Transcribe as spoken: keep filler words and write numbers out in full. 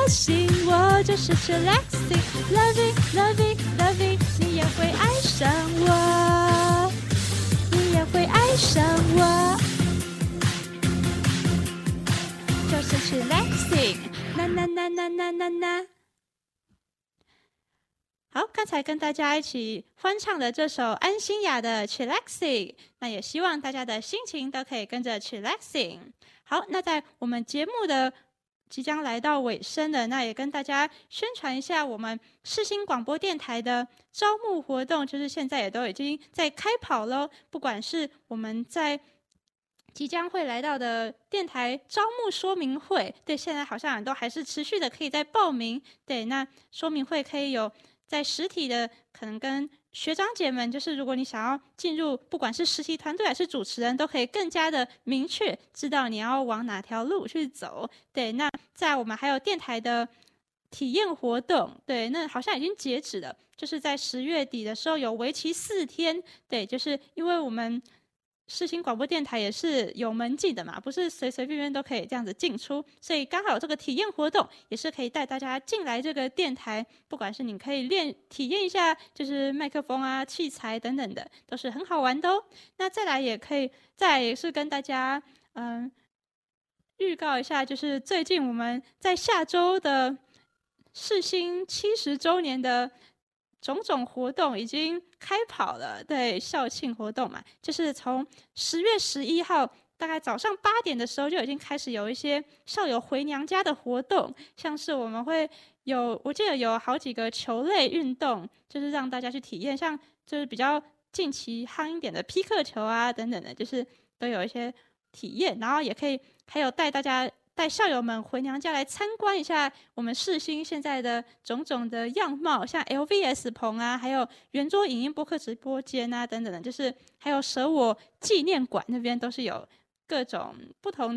心，我就是 chillaxing loving loving loving， 你也会爱上我，你也会爱上我，就是 chillaxing， na na na na na na na。好，刚才跟大家一起欢唱的这首安心雅的 chillaxing， 那也希望大家的心情都可以跟着 chillaxing。好，那在我们节目的即将来到尾声了，那也跟大家宣传一下我们世新广播电台的招募活动，就是现在也都已经在开跑咯。不管是我们在即将会来到的电台招募说明会，对，现在好像都还是持续的可以在报名。对，那说明会可以有在实体的，可能跟学长姐们，就是如果你想要进入，不管是实习团队还是主持人，都可以更加的明确知道你要往哪条路去走。对，那在我们还有电台的体验活动，对，那好像已经截止了，就是在十月底的时候有为期四天。对，就是因为我们世新广播电台也是有门禁的嘛，不是随随便便都可以这样子进出，所以刚好有这个体验活动，也是可以带大家进来这个电台，不管是你可以练体验一下，就是麦克风啊、器材等等的，都是很好玩的哦。那再来也可以，再来也是跟大家嗯预告一下，就是最近我们在下周的世新七十周年的种种活动已经开跑了，对，校庆活动嘛，就是从十月十一号大概早上八点的时候就已经开始有一些校友回娘家的活动，像是我们会有，我记得有好几个球类运动，就是让大家去体验，像就是比较近期夯一点的匹克球啊等等的，就是都有一些体验，然后也可以还有带大家。带校友们回娘家来参观一下我们世新现在的种种的样貌，像 L V S 棚啊，还有圆桌影音播客直播间啊等等的，就是还有舍我纪念馆那边都是有各种不同